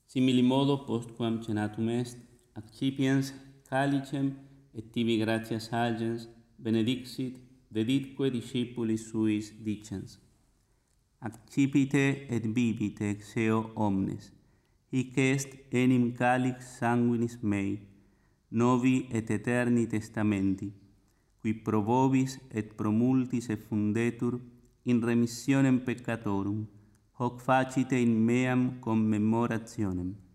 Similimodo postquam cenatum est, accipiens calicem et tibi gratias agens benedixit, deditque discipulis suis dicens: accipite et bibite ex eo omnes, hic est enim calix sanguinis mei, novi et eterni testamenti, qui pro vobis et pro multis effundetur in remissionem peccatorum, hoc facite in meam commemorationem.